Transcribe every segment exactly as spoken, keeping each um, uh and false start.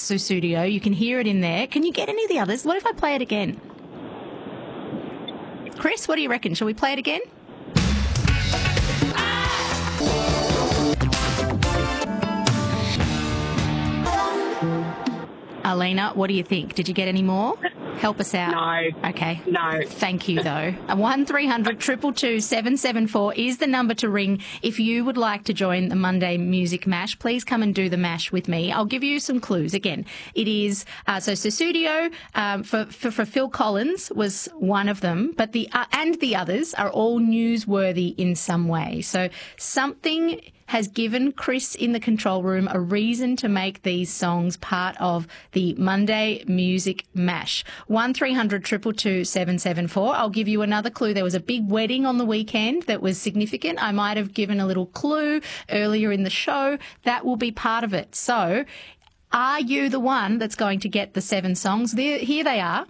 Sussudio. You can hear it in there. Can you get any of the others? What if I play it again? Chris, what do you reckon? Shall we play it again? Alina, what do you think? Did you get any more? Help us out. No. Okay. No. Thank you, though. one three hundred two two two seven seven four is the number to ring if you would like to join the Monday Music Mash. Please come and do the mash with me. I'll give you some clues. Again, it is, uh, so Sussudio um, for, for, for Phil Collins was one of them, but the, uh, and the others are all newsworthy in some way. So something has given Chris in the control room a reason to make these songs part of the Monday Music Mash. one three hundred two two two seven seven four. I'll give you another clue. There was a big wedding on the weekend that was significant. I might have given a little clue earlier in the show. That will be part of it. So are you the one that's going to get the seven songs? There, here they are.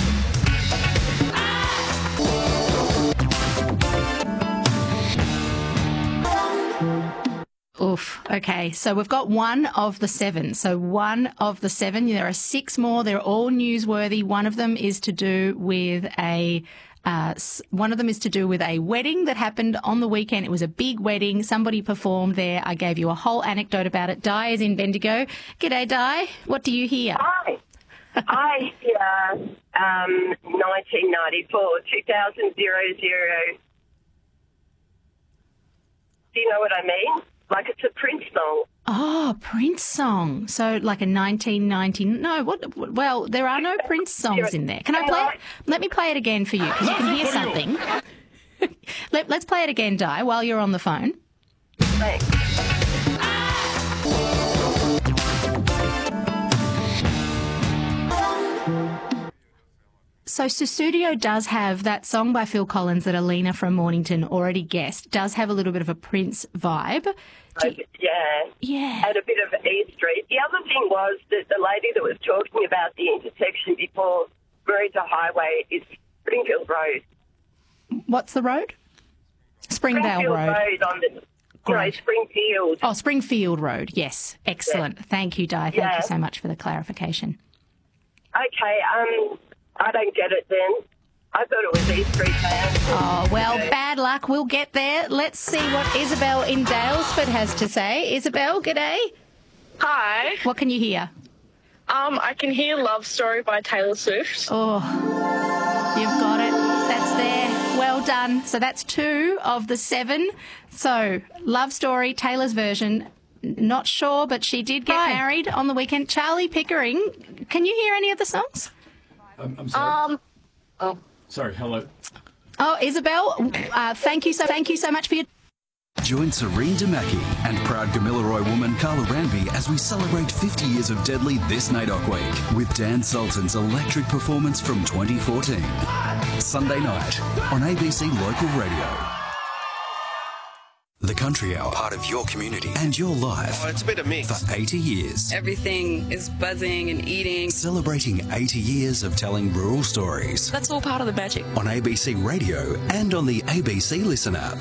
Oof. Okay. So we've got one of the seven. So one of the seven. There are six more. They're all newsworthy. One of them is to do with a Uh, one of them is to do with a wedding that happened on the weekend. It was a big wedding. Somebody performed there. I gave you a whole anecdote about it. Di is in Bendigo. G'day, Di. What do you hear? Hi. I hear um, nineteen ninety-four, two thousand. Do you know what I mean? Like it's a Prince song. Oh, Prince song. So like a nineteen ninety. No, what? Well, there are no Prince songs in there. Can I play it? Let me play it again for you because you can hear something. Let, let's play it again, Di, while you're on the phone. Thanks. So Sussudio does have that song by Phil Collins that Alina from Mornington already guessed, does have a little bit of a Prince vibe. Do you, yeah. Yeah. And a bit of E Street. The other thing was that the lady that was talking about the intersection before Merida Highway is Springfield Road. What's the road? Springdale Springfield Road. Road on the, Great. no, Springfield. Oh, Springfield Road. Yes. Excellent. Yeah. Thank you, Di. Thank yeah. you so much for the clarification. Okay. Um, I don't get it then. I thought it was E Street Band. Oh, well, bad luck. We'll get there. Let's see what Isabel in Dalesford has to say. Isabel, g'day. Hi. What can you hear? Um, I can hear Love Story by Taylor Swift. Oh, you've got it. That's there. Well done. So that's two of the seven. So, Love Story, Taylor's version. Not sure, but she did get Hi. married on the weekend. Charlie Pickering, can you hear any of the songs? I'm, I'm sorry. Um, oh. Sorry, hello. Oh, Isabel, uh, thank you so thank you so much for your... Join Serene Damaki and proud Gamilaroi woman Carla Ranby as we celebrate fifty years of Deadly this NAIDOC week with Dan Sultan's electric performance from twenty fourteen. Sunday night on A B C Local Radio. The Country Hour, part of your community and your life. Oh, it's a bit of mix. For eighty years. Everything is buzzing and eating. Celebrating eighty years of telling rural stories. That's all part of the magic. On A B C Radio and on the A B C Listen app.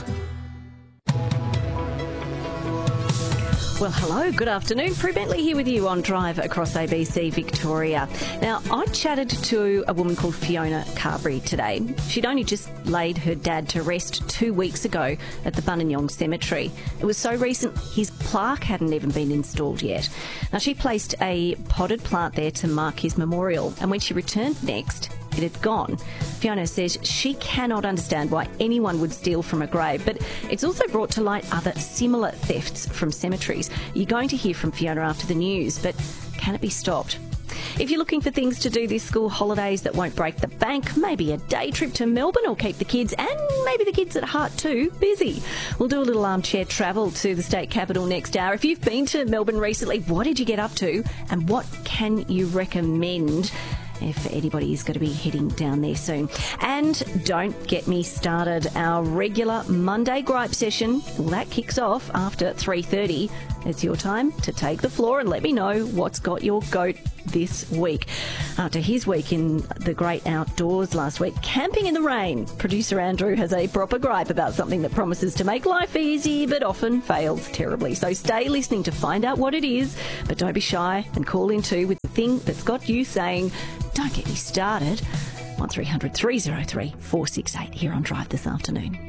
Well, hello, good afternoon. Prue Bentley here with you on Drive Across A B C Victoria. Now, I chatted to a woman called Fiona Carberry today. She'd only just laid her dad to rest two weeks ago at the Buninyong Cemetery. It was so recent, his plaque hadn't even been installed yet. Now, she placed a potted plant there to mark his memorial, and when she returned next, it had gone. Fiona says she cannot understand why anyone would steal from a grave, but it's also brought to light other similar thefts from cemeteries. You're going to hear from Fiona after the news, but can it be stopped? If you're looking for things to do this school holidays that won't break the bank, maybe a day trip to Melbourne will keep the kids, and maybe the kids at heart too, busy. We'll do a little armchair travel to the state capital next hour. If you've been to Melbourne recently, what did you get up to and what can you recommend if anybody is going to be heading down there soon? And don't get me started. Our regular Monday gripe session, well, that kicks off after three thirty. it's your time to take the floor and let me know what's got your goat this week. After his week in the great outdoors last week, camping in the rain, producer Andrew has a proper gripe about something that promises to make life easy but often fails terribly. So stay listening to find out what it is, but don't be shy and call in too with the thing that's got you saying, don't get me started. one three hundred three oh three four six eight here on Drive this afternoon.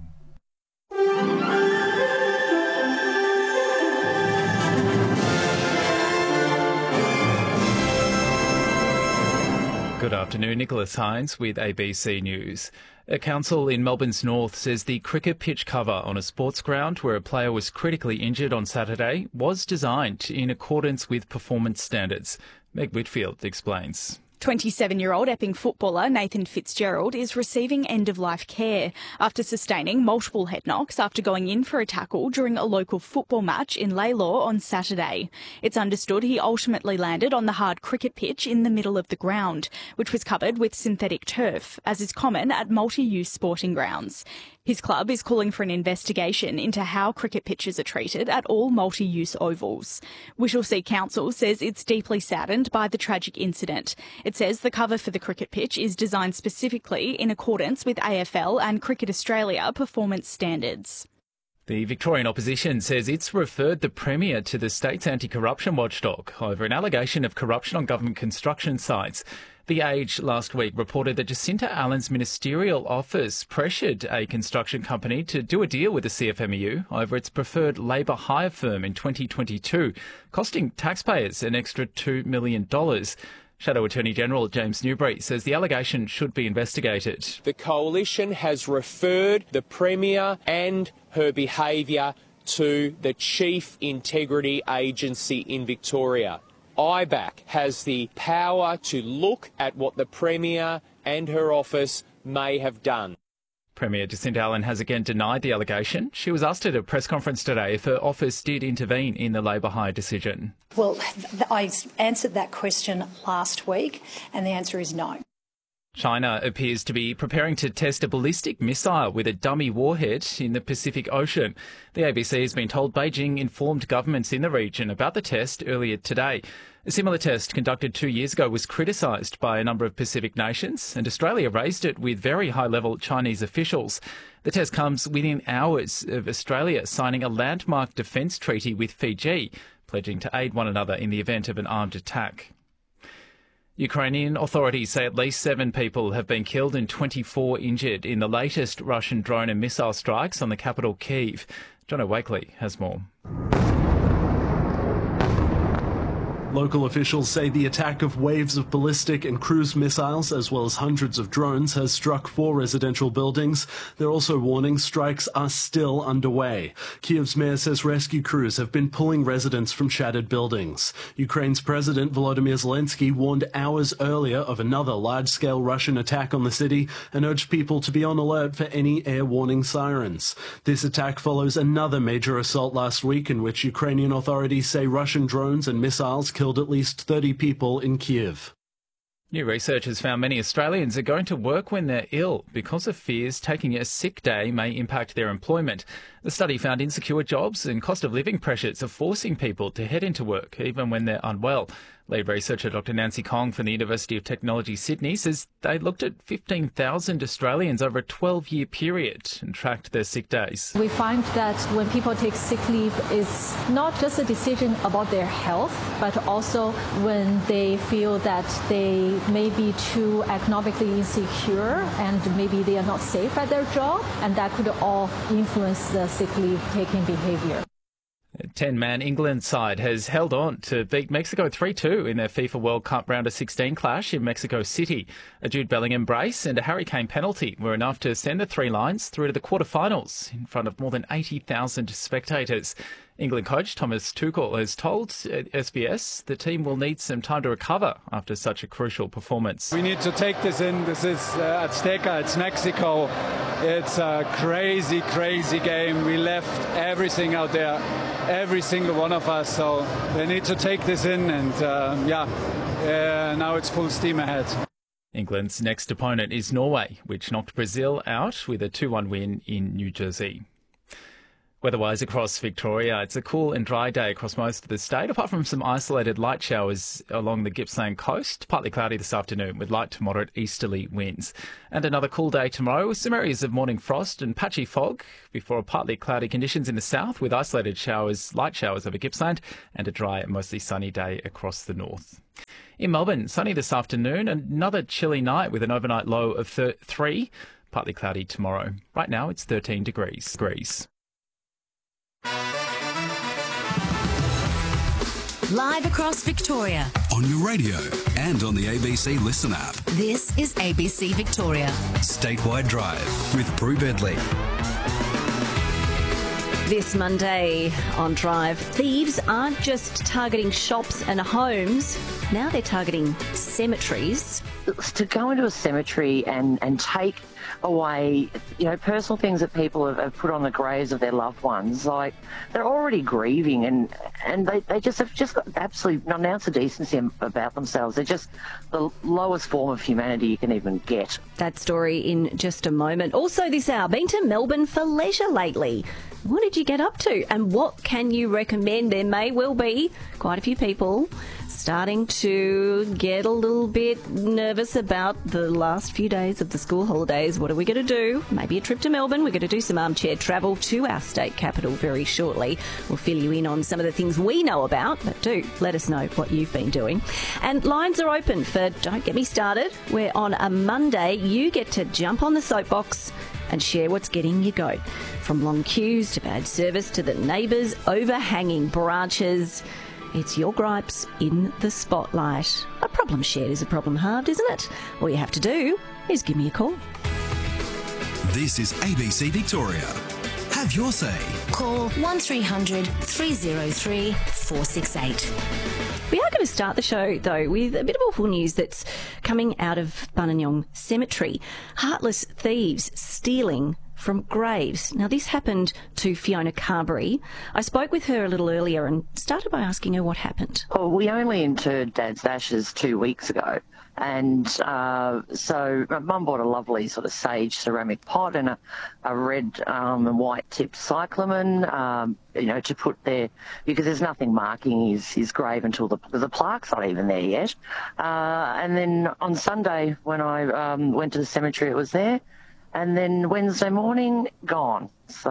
Good afternoon, Nicholas Hines with A B C News. A council in Melbourne's north says the cricket pitch cover on a sports ground where a player was critically injured on Saturday was designed in accordance with performance standards. Meg Whitfield explains. twenty-seven-year-old Epping footballer Nathan Fitzgerald is receiving end-of-life care after sustaining multiple head knocks after going in for a tackle during a local football match in Laylaw on Saturday. It's understood he ultimately landed on the hard cricket pitch in the middle of the ground, which was covered with synthetic turf, as is common at multi-use sporting grounds. His club is calling for an investigation into how cricket pitches are treated at all multi-use ovals. Whittlesea Council says it's deeply saddened by the tragic incident. It says the cover for the cricket pitch is designed specifically in accordance with A F L and Cricket Australia performance standards. The Victorian opposition says it's referred the Premier to the state's anti-corruption watchdog over an allegation of corruption on government construction sites. The Age last week reported that Jacinta Allen's ministerial office pressured a construction company to do a deal with the C F M E U over its preferred labour hire firm in twenty twenty-two, costing taxpayers an extra two million dollars. Shadow Attorney General James Newbury says the allegation should be investigated. The Coalition has referred the Premier and her behaviour to the Chief Integrity Agency in Victoria. I B A C has the power to look at what the Premier and her office may have done. Premier Jacinta Allen has again denied the allegation. She was asked at a press conference today if her office did intervene in the labour hire decision. Well, th- I answered that question last week, and the answer is no. China appears to be preparing to test a ballistic missile with a dummy warhead in the Pacific Ocean. The A B C has been told Beijing informed governments in the region about the test earlier today. A similar test conducted two years ago was criticised by a number of Pacific nations, and Australia raised it with very high-level Chinese officials. The test comes within hours of Australia signing a landmark defence treaty with Fiji, pledging to aid one another in the event of an armed attack. Ukrainian authorities say at least seven people have been killed and twenty-four injured in the latest Russian drone and missile strikes on the capital Kyiv. Jono Wakely has more. Local officials say the attack of waves of ballistic and cruise missiles, as well as hundreds of drones, has struck four residential buildings. They're also warning strikes are still underway. Kyiv's mayor says rescue crews have been pulling residents from shattered buildings. Ukraine's President Volodymyr Zelensky warned hours earlier of another large-scale Russian attack on the city and urged people to be on alert for any air warning sirens. This attack follows another major assault last week in which Ukrainian authorities say Russian drones and missiles killed at least thirty people in Kyiv. New research has found many Australians are going to work when they're ill because of fears taking a sick day may impact their employment. The study found insecure jobs and cost of living pressures are forcing people to head into work even when they're unwell. Lead researcher Doctor Nancy Kong from the University of Technology Sydney says they looked at fifteen thousand Australians over a twelve-year period and tracked their sick days. We find that when people take sick leave, it's not just a decision about their health, but also when they feel that they may be too economically insecure and maybe they are not safe at their job, and that could all influence the sick leave taking behaviour. A ten-man England side has held on to beat Mexico three two in their FIFA World Cup Round of sixteen clash in Mexico City. A Jude Bellingham brace and a Harry Kane penalty were enough to send the Three Lions through to the quarterfinals in front of more than eighty thousand spectators. England coach Thomas Tuchel has told S B S the team will need some time to recover after such a crucial performance. We need to take this in. This is uh, Azteca, it's Mexico. It's a crazy, crazy game. We left everything out there, every single one of us. So they need to take this in and, uh, yeah, uh, now it's full steam ahead. England's next opponent is Norway, which knocked Brazil out with a two one win in New Jersey. Weather-wise across Victoria, it's a cool and dry day across most of the state, apart from some isolated light showers along the Gippsland coast. Partly cloudy this afternoon with light to moderate easterly winds. And another cool day tomorrow with some areas of morning frost and patchy fog before partly cloudy conditions in the south with isolated showers, light showers over Gippsland and a dry, mostly sunny day across the north. In Melbourne, sunny this afternoon, another chilly night with an overnight low of th- three. Partly cloudy tomorrow. Right now it's thirteen degrees. degrees. Live across Victoria. On your radio and on the A B C Listen app. This is A B C Victoria. Statewide Drive with Prue Bedley. This Monday on Drive, thieves aren't just targeting shops and homes, now they're targeting cemeteries. To go into a cemetery and, and take away, you know, personal things that people have, have put on the graves of their loved ones, like they're already grieving and and they, they just have just got absolutely not an ounce of decency about themselves. They're just the lowest form of humanity you can even get. That story in just a moment. Also this hour, been to Melbourne for leisure lately. What did you get up to and what can you recommend? There may well be quite a few people starting to get a little bit nervous about the last few days of the school holidays. What are we going to do? Maybe a trip to Melbourne. We're going to do some armchair travel to our state capital very shortly. We'll fill you in on some of the things we know about, but do let us know what you've been doing. And lines are open for Don't Get Me Started, where on a Monday you get to jump on the soapbox and share what's getting you goat. From long queues to bad service to the neighbours overhanging branches. It's your gripes in the spotlight. A problem shared is a problem halved, isn't it? All you have to do is give me a call. This is A B C Victoria. Have your say. Call one three hundred three oh three four six eight. We are going to start the show, though, with a bit of awful news that's coming out of Buninyong Cemetery. Heartless thieves stealing from graves. Now, this happened to Fiona Carberry. I spoke with her a little earlier and started by asking her what happened. Oh, we only interred Dad's ashes two weeks ago. And uh, so my mum bought a lovely sort of sage ceramic pot and a, a red um, and white tipped cyclamen, um, you know, to put there, because there's nothing marking his, his grave until the, the plaque's not even there yet. Uh, and then on Sunday when I um, went to the cemetery, it was there. And then Wednesday morning, gone. So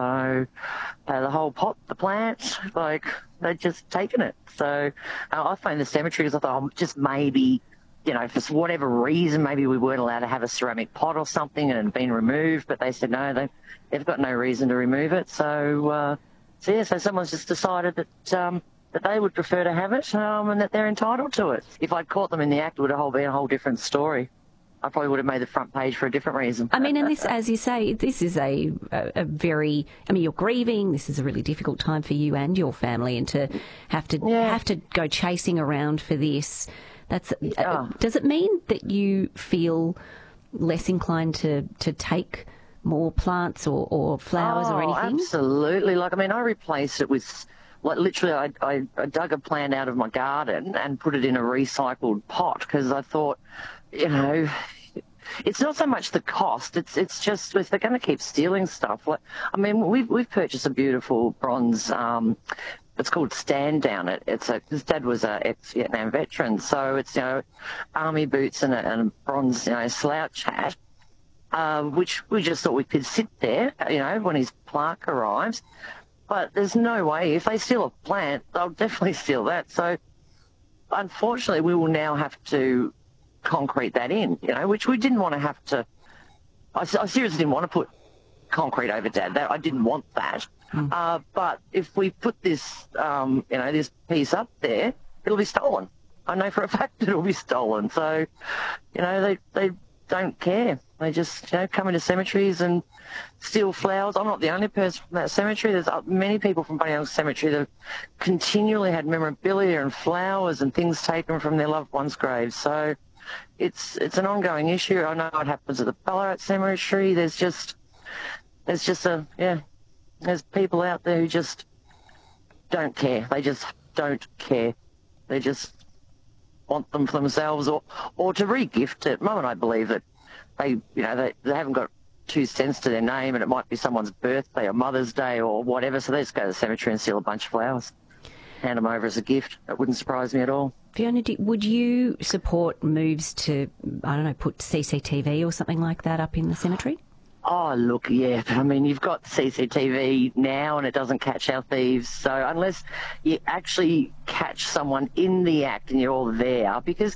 uh, the whole pot, the plant, like, they'd just taken it. So uh, I phoned the cemetery because I thought, oh, just maybe, you know, for whatever reason, maybe we weren't allowed to have a ceramic pot or something and it had been removed. But they said, no, they, they've got no reason to remove it. So, uh, so yeah, so someone's just decided that um, that they would prefer to have it um, and that they're entitled to it. If I'd caught them in the act, it would have been a whole different story. I probably would have made the front page for a different reason. I mean, and this, as you say, this is a, a, a very, I mean, you're grieving. This is a really difficult time for you and your family, and to have to yeah. have to go chasing around for this. That's. Yeah. Uh, does it mean that you feel less inclined to, to take more plants or, or flowers oh, or anything? Absolutely. Like, I mean, I replaced it with, like, literally, I, I, I dug a plant out of my garden and put it in a recycled pot because I thought, you know, it's not so much the cost. It's it's just if they're going to keep stealing stuff. Like, I mean, we've we've purchased a beautiful bronze. Um, it's called Stand Down. It it's a his dad was a ex-Vietnam veteran, so it's, you know, army boots and a, and a bronze, you know, slouch hat, uh, which we just thought we could sit there, you know, when his plaque arrives. But there's no way if they steal a plant, they'll definitely steal that. So unfortunately, we will now have to concrete that in, you know, which we didn't want to have to. I, I seriously didn't want to put concrete over Dad. That I didn't want that. Mm. Uh, but if we put this, um, you know, this piece up there, it'll be stolen. I know for a fact it'll be stolen. So, you know, they they don't care. They just, you know, come into cemeteries and steal flowers. I'm not the only person from that cemetery. There's many people from Buninyong Cemetery that have continually had memorabilia and flowers and things taken from their loved ones' graves. So it's it's an ongoing issue. I know what happens at the Ballarat Cemetery. There's just there's just a yeah. There's people out there who just don't care. They just don't care. They just want them for themselves or or to re-gift it. Mum and I believe that they you know they, they haven't got two cents to their name, and it might be someone's birthday or Mother's Day or whatever, so they just go to the cemetery and steal a bunch of flowers, hand them over as a gift. That wouldn't surprise me at all. Fiona, would you support moves to, I don't know, put C C T V or something like that up in the cemetery? Oh, look, yeah. I mean, you've got C C T V now and it doesn't catch our thieves. So unless you actually catch someone in the act and you're all there, because